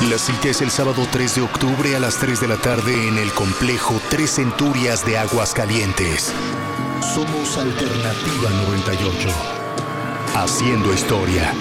La cita es el sábado 3 de octubre a las 3 de la tarde en el complejo Tres Centurias de Aguascalientes. Somos Alternativa 98. Haciendo historia.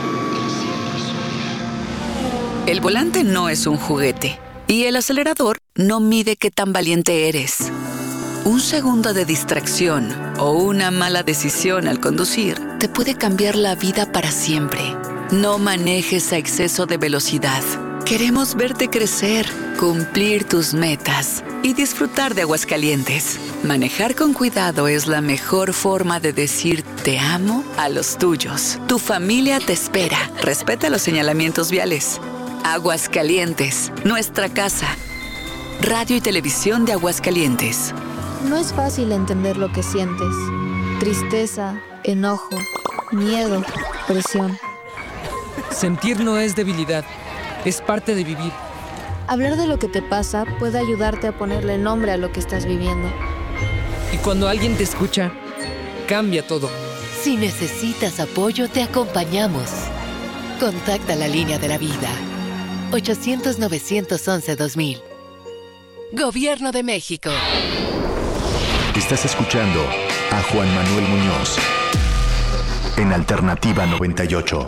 El volante no es un juguete y el acelerador no mide qué tan valiente eres. Un segundo de distracción o una mala decisión al conducir te puede cambiar la vida para siempre. No manejes a exceso de velocidad. Queremos verte crecer, cumplir tus metas y disfrutar de Aguascalientes. Manejar con cuidado es la mejor forma de decir te amo a los tuyos. Tu familia te espera. Respeta los señalamientos viales. Aguascalientes, nuestra casa. Radio y Televisión de Aguascalientes. No es fácil entender lo que sientes. Tristeza, enojo, miedo, presión. Sentir no es debilidad, es parte de vivir. Hablar de lo que te pasa puede ayudarte a ponerle nombre a lo que estás viviendo. Y cuando alguien te escucha, cambia todo. Si necesitas apoyo, te acompañamos. Contacta la línea de la vida. 800-911-2000. Gobierno de México. Estás escuchando a Juan Manuel Muñoz en Alternativa 98.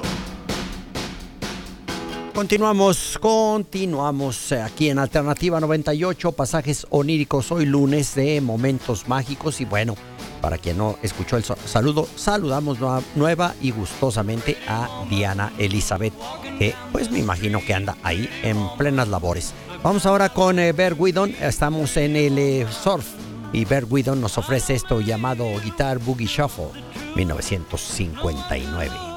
Continuamos aquí en Alternativa 98, pasajes oníricos, hoy lunes de momentos mágicos. Y bueno, para quien no escuchó el saludo, saludamos nueva y gustosamente a Diana Elizabeth, que pues me imagino que anda ahí en plenas labores. Vamos ahora con Bert Whedon, estamos en el surf y Bert Whedon nos ofrece esto llamado Guitar Boogie Shuffle 1959.